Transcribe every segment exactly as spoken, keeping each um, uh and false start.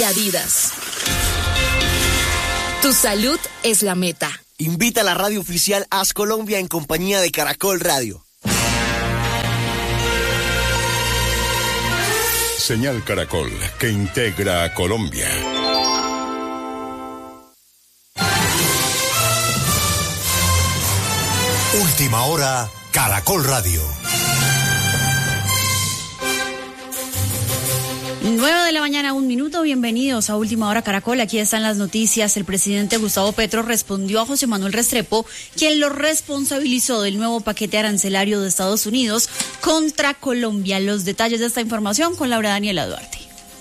y Adidas. Tu salud es la meta. Invita a la radio oficial Haz Colombia en compañía de Caracol Radio. Señal Caracol, que integra a Colombia. Última hora, Caracol Radio. nueve de la mañana, un minuto. Bienvenidos a Última Hora Caracol. Aquí están las noticias. El presidente Gustavo Petro respondió a José Manuel Restrepo, quien lo responsabilizó del nuevo paquete arancelario de Estados Unidos contra Colombia. Los detalles de esta información con Laura Daniela Duarte.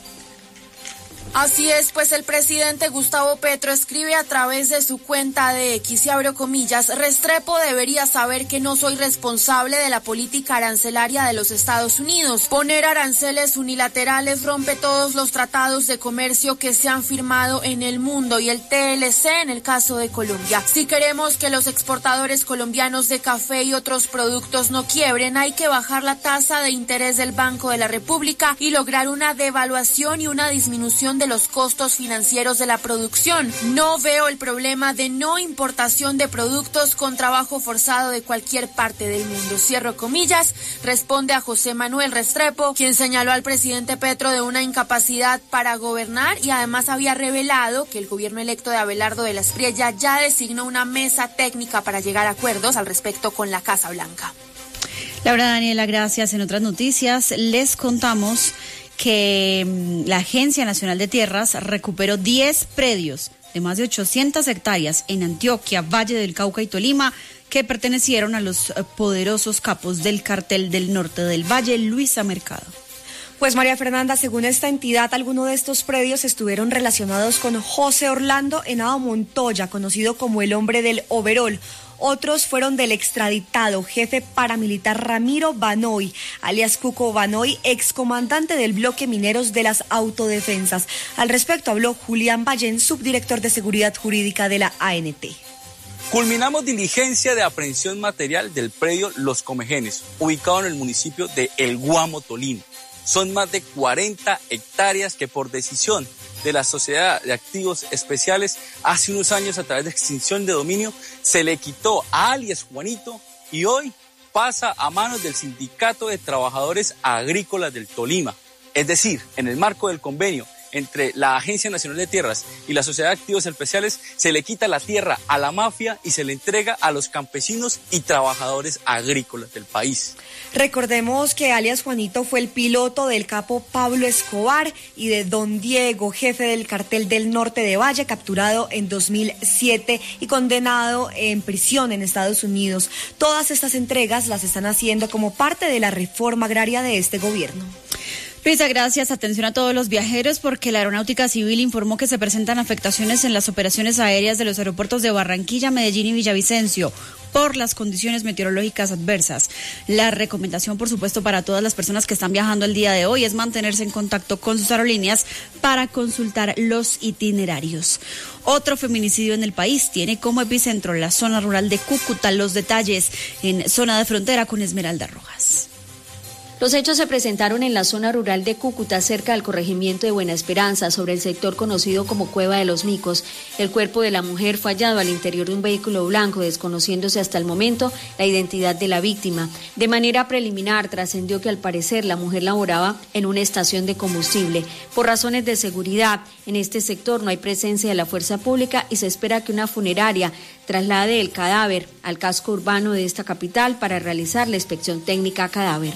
Así es, pues el presidente Gustavo Petro escribe a través de su cuenta de X, y abro comillas: Restrepo debería saber que no soy responsable de la política arancelaria de los Estados Unidos. Poner aranceles unilaterales rompe todos los tratados de comercio que se han firmado en el mundo y el T L C en el caso de Colombia. Si queremos que los exportadores colombianos de café y otros productos no quiebren, hay que bajar la tasa de interés del Banco de la República y lograr una devaluación y una disminución de de los costos financieros de la producción. No veo el problema de no importación de productos con trabajo forzado de cualquier parte del mundo. Cierro comillas, responde a José Manuel Restrepo, quien señaló al presidente Petro de una incapacidad para gobernar y además había revelado que el gobierno electo de Abelardo de la Espriella ya designó una mesa técnica para llegar a acuerdos al respecto con la Casa Blanca. Laura Daniela, gracias. En otras noticias les contamos que la Agencia Nacional de Tierras recuperó diez predios de más de ochocientas hectáreas en Antioquia, Valle del Cauca y Tolima, que pertenecieron a los poderosos capos del Cartel del Norte del Valle, Luisa Mercado. Pues María Fernanda, según esta entidad, algunos de estos predios estuvieron relacionados con José Orlando Henao Montoya, conocido como el hombre del overol. Otros fueron del extraditado jefe paramilitar Ramiro Banoy, alias Cuco Banoy, excomandante del bloque Mineros de las Autodefensas. Al respecto habló Julián Ballén, subdirector de Seguridad Jurídica de la A N T. Culminamos diligencia de aprehensión material del predio Los Comejenes, ubicado en el municipio de El Guamo, Tolima. Son más de cuarenta hectáreas que por decisión de la Sociedad de Activos Especiales hace unos años, a través de extinción de dominio, se le quitó a alias Juanito y hoy pasa a manos del Sindicato de Trabajadores Agrícolas del Tolima. Es decir, en el marco del convenio entre la Agencia Nacional de Tierras y la Sociedad de Activos Especiales, se le quita la tierra a la mafia y se le entrega a los campesinos y trabajadores agrícolas del país. Recordemos que alias Juanito fue el piloto del capo Pablo Escobar y de Don Diego, jefe del Cartel del Norte de Valle, capturado en dos mil siete y condenado en prisión en Estados Unidos. Todas estas entregas las están haciendo como parte de la reforma agraria de este gobierno. Luisa, gracias. Atención a todos los viajeros porque la Aeronáutica Civil informó que se presentan afectaciones en las operaciones aéreas de los aeropuertos de Barranquilla, Medellín y Villavicencio por las condiciones meteorológicas adversas. La recomendación, por supuesto, para todas las personas que están viajando el día de hoy es mantenerse en contacto con sus aerolíneas para consultar los itinerarios. Otro feminicidio en el país tiene como epicentro la zona rural de Cúcuta. Los detalles en zona de frontera con Esmeralda Rojas. Los hechos se presentaron en la zona rural de Cúcuta, cerca del corregimiento de Buena Esperanza, sobre el sector conocido como Cueva de los Micos. El cuerpo de la mujer fue hallado al interior de un vehículo blanco, desconociéndose hasta el momento la identidad de la víctima. De manera preliminar, trascendió que al parecer la mujer laboraba en una estación de combustible. Por razones de seguridad, en este sector no hay presencia de la fuerza pública y se espera que una funeraria traslade el cadáver al casco urbano de esta capital para realizar la inspección técnica a cadáver.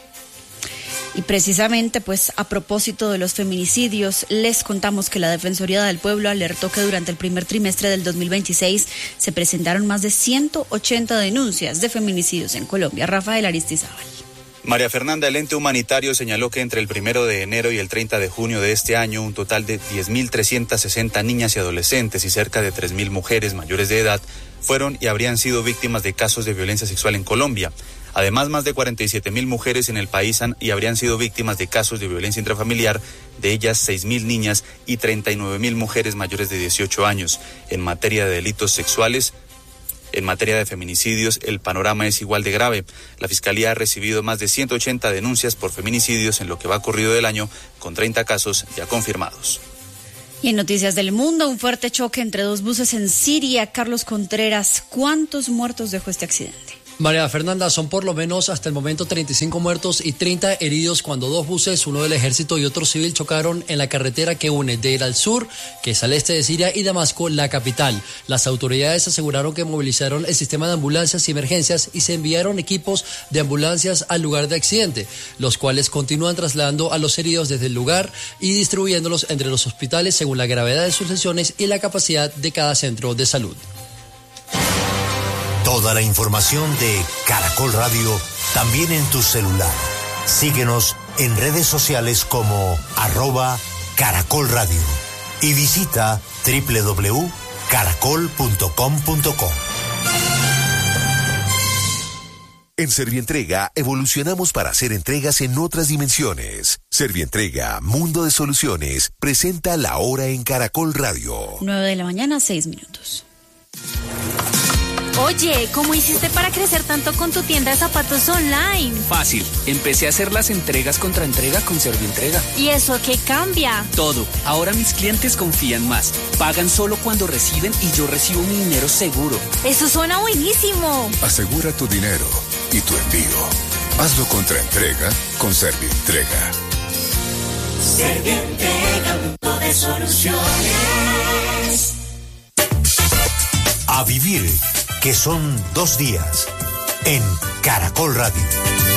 Y precisamente, pues a propósito de los feminicidios, les contamos que la Defensoría del Pueblo alertó que durante el primer trimestre del dos mil veintiséis se presentaron más de ciento ochenta denuncias de feminicidios en Colombia. Rafael Aristizábal. María Fernanda, el ente humanitario señaló que entre el primero de enero y el treinta de junio de este año, un total de diez mil trescientas sesenta niñas y adolescentes y cerca de tres mil mujeres mayores de edad fueron y habrían sido víctimas de casos de violencia sexual en Colombia. Además, más de cuarenta y siete mil mujeres en el país han y habrían sido víctimas de casos de violencia intrafamiliar, de ellas seis mil niñas y treinta y nueve mil mujeres mayores de dieciocho años. En materia de delitos sexuales, en materia de feminicidios, el panorama es igual de grave. La Fiscalía ha recibido más de ciento ochenta denuncias por feminicidios en lo que va corrido del año, con treinta casos ya confirmados. Y en noticias del mundo, un fuerte choque entre dos buses en Siria. Carlos Contreras, ¿cuántos muertos dejó este accidente? María Fernanda, son por lo menos hasta el momento treinta y cinco muertos y treinta heridos cuando dos buses, uno del ejército y otro civil, chocaron en la carretera que une Deir al-Sur, que es al este de Siria, y Damasco, la capital. Las autoridades aseguraron que movilizaron el sistema de ambulancias y emergencias y se enviaron equipos de ambulancias al lugar de accidente, los cuales continúan trasladando a los heridos desde el lugar y distribuyéndolos entre los hospitales según la gravedad de sus lesiones y la capacidad de cada centro de salud. Toda la información de Caracol Radio también en tu celular. Síguenos en redes sociales como arroba Caracol Radio y visita doble u doble u doble u punto caracol punto com punto co. En Servientrega evolucionamos para hacer entregas en otras dimensiones. Servientrega, Mundo de Soluciones, presenta La Hora en Caracol Radio. nueve de la mañana, seis minutos. Oye, ¿cómo hiciste para crecer tanto con tu tienda de zapatos online? Fácil, empecé a hacer las entregas contra entrega con Servientrega. ¿Y eso qué cambia? Todo, ahora mis clientes confían más, pagan solo cuando reciben y yo recibo mi dinero seguro. Eso suena buenísimo. Asegura tu dinero y tu envío. Hazlo contra entrega con Servientrega. Servientrega, Mundo de Soluciones. A vivir, que son dos días, en Caracol Radio.